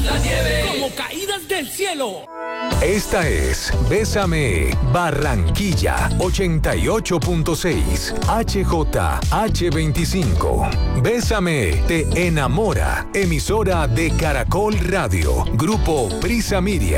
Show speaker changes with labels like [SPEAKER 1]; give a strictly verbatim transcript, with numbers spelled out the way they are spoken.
[SPEAKER 1] La nieve como caídas del cielo.
[SPEAKER 2] Esta es Bésame Barranquilla ochenta y ocho punto seis H J H veinticinco. Bésame te enamora. Emisora de Caracol Radio. Grupo Prisa Media.